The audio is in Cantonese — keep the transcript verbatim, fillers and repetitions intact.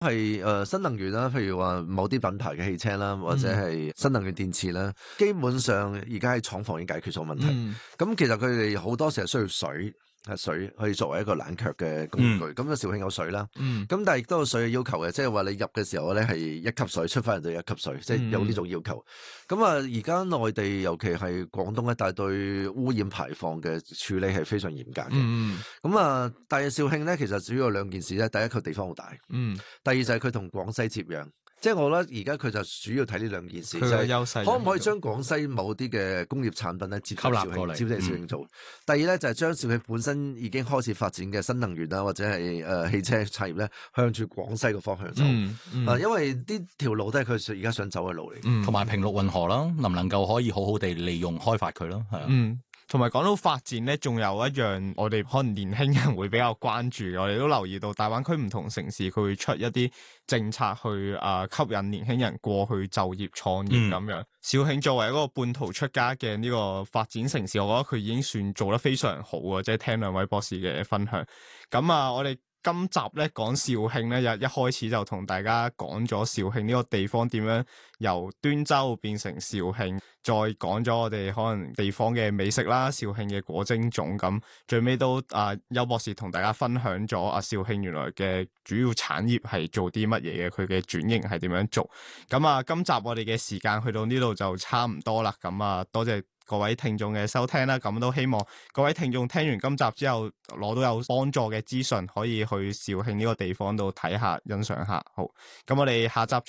係誒、呃、新能源啦，譬如話某啲品牌嘅汽車啦，或者係新能源電池啦，嗯、基本上而家喺廠房已經解決咗問題。咁、嗯、其實佢哋好多時候需要水。係水可以作為一個冷卻嘅工具，咁啊肇慶有水啦，咁、嗯、但係亦都有水嘅要求嘅，即係話你入嘅時候咧係一級水，出翻嚟就一級水，即係、嗯、有呢種要求。咁啊而家內地尤其係廣東一帶對污染排放嘅處理係非常嚴格嘅。咁啊、嗯，但係肇慶咧其實主要有兩件事咧，第一佢地方好大，嗯、第二就係佢同廣西接壤。即係我覺得而家佢就主要睇呢兩件事，就係優勢可唔可以將廣西某啲嘅工業產品咧接入肇慶，接嚟肇慶做。嗯、第二咧就係將肇慶本身已經開始發展嘅新能源啊，或者係誒、呃、汽車產業咧，向住廣西嘅方向走。嗯嗯、啊，因為呢條路都係佢而家想走嘅路嚟。 同埋平陸運河啦，能唔能夠可以好好地利用開發佢咯？係啊。嗯同埋講到發展咧，仲有一樣我哋可能年輕人會比較關注，我哋都留意到大灣區唔同城市佢會出一啲政策去啊、呃、吸引年輕人過去就業創業咁樣。肇慶、嗯、作為一個半途出家嘅呢個發展城市，我覺得佢已經算做得非常好啊！即係聽兩位博士嘅分享。咁啊，我哋今集咧講肇慶咧，一一開始就同大家講咗肇慶呢個地方點樣由端州變成肇慶，再講咗我哋可能地方嘅美食啦，肇慶嘅果蒸粽咁，最尾都啊邱博士同大家分享咗啊肇慶原來嘅主要產業係做啲乜嘢嘅，佢嘅轉型係點樣做。咁啊，今集我哋嘅時間去到呢度就差唔多啦。咁啊，多謝各位聽眾嘅收聽啦，咁都希望各位聽眾聽完今集之後攞到有幫助嘅資訊，可以去肇慶呢個地方度睇下、欣賞下。好，咁我哋下集再